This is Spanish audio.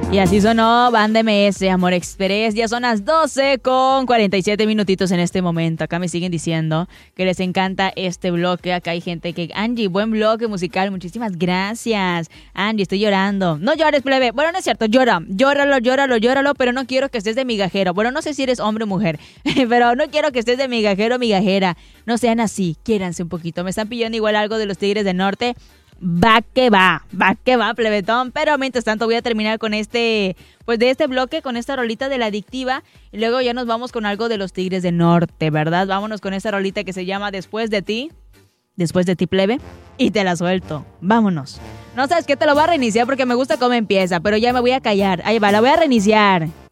Y así sonó Banda MS, Amor Express. Ya son las 12 con 47 minutitos en este momento. Acá me siguen diciendo que les encanta este bloque. Acá hay gente que... Angie, buen bloque musical. Muchísimas gracias. Angie, estoy llorando. No llores, plebe. Bueno, no es cierto. Llóralo. Pero no quiero que estés de migajero. Bueno, no sé si eres hombre o mujer. Pero no quiero que estés de migajero o migajera. No sean así. Quiéranse un poquito. Me están pidiendo igual algo de los Tigres del Norte. Va que va, plebetón. Pero mientras tanto voy a terminar con este bloque, con esta rolita de La Adictiva. Y luego ya nos vamos con algo de los Tigres del Norte, ¿verdad? Vámonos con esta rolita que se llama Después de ti, plebe. Y te la suelto, vámonos. No sabes qué, te lo voy a reiniciar porque me gusta cómo empieza, pero ya me voy a callar. Ahí va, la voy a reiniciar.